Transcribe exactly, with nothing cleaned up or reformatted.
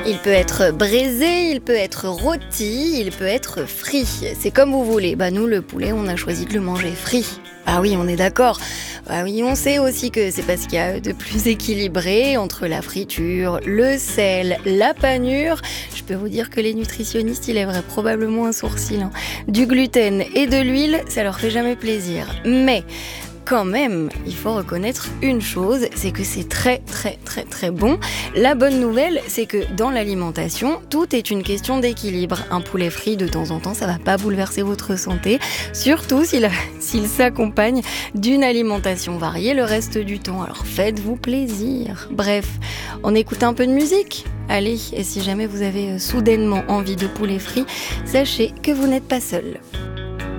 Il peut être braisé, il peut être rôti, il peut être frit. C'est comme vous voulez. Bah nous, le poulet, on a choisi de le manger frit. Ah oui, on est d'accord. Ah oui, on sait aussi que c'est parce qu'il y a de plus équilibré entre la friture, le sel, la panure. Je peux vous dire que les nutritionnistes, ils lèveraient probablement un sourcil. hein. Du gluten et de l'huile, ça leur fait jamais plaisir. Mais quand même, il faut reconnaître une chose, c'est que c'est très très très très bon. La bonne nouvelle, c'est que dans l'alimentation, tout est une question d'équilibre. Un poulet frit de temps en temps, ça va pas bouleverser votre santé, surtout s'il, s'il s'accompagne d'une alimentation variée le reste du temps. Alors faites-vous plaisir. Bref, on écoute un peu de musique ? Allez, et si jamais vous avez soudainement envie de poulet frit, sachez que vous n'êtes pas seul.